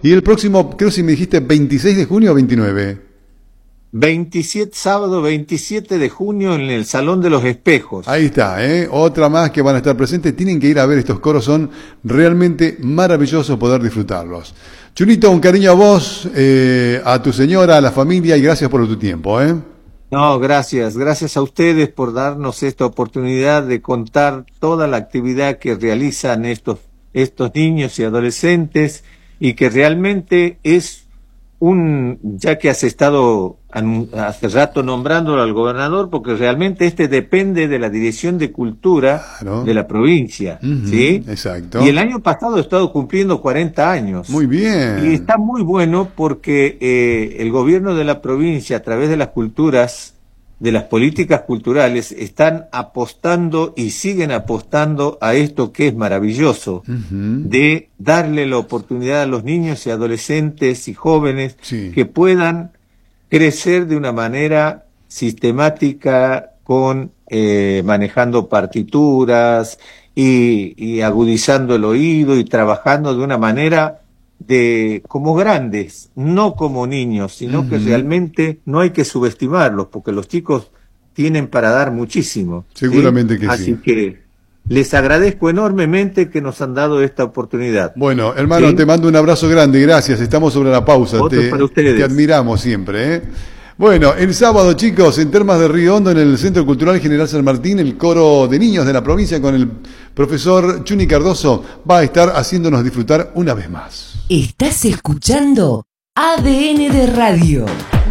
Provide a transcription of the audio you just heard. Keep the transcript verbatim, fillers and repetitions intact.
Y el próximo, creo si me dijiste veintiséis de junio o veintinueve. veintisiete, sábado veintisiete de junio en el Salón de los Espejos. Ahí está, ¿eh? Otra más que van a estar presentes. Tienen que ir a ver estos coros, son realmente maravillosos poder disfrutarlos. Chunito, un cariño a vos, eh, a tu señora, a la familia, y gracias por tu tiempo, ¿eh? No, gracias. Gracias a ustedes por darnos esta oportunidad de contar toda la actividad que realizan estos, estos niños y adolescentes, y que realmente es un, ya que has estado hace rato nombrándolo al gobernador, porque realmente este depende de la Dirección de Cultura claro. de la provincia, uh-huh, ¿sí? Exacto. Y el año pasado he estado cumpliendo cuarenta años. Muy bien. Y está muy bueno porque eh, el gobierno de la provincia, a través de las culturas, de las políticas culturales, están apostando y siguen apostando a esto que es maravilloso, uh-huh. de darle la oportunidad a los niños y adolescentes y jóvenes sí. que puedan crecer de una manera sistemática con eh, manejando partituras y, y agudizando el oído y trabajando de una manera de como grandes, no como niños, sino uh-huh. que realmente no hay que subestimarlos, porque los chicos tienen para dar muchísimo. Seguramente ¿sí? que Así sí. Así que les agradezco enormemente que nos han dado esta oportunidad. Bueno, hermano, ¿sí? Te mando un abrazo grande, gracias. Estamos sobre la pausa. Otro te, para ustedes. Te admiramos siempre, ¿eh? Bueno, el sábado, chicos, en Termas de Río Hondo, en el Centro Cultural General San Martín, el coro de niños de la provincia con el profesor Chuni Cardoso va a estar haciéndonos disfrutar una vez más. Estás escuchando A D N de Radio.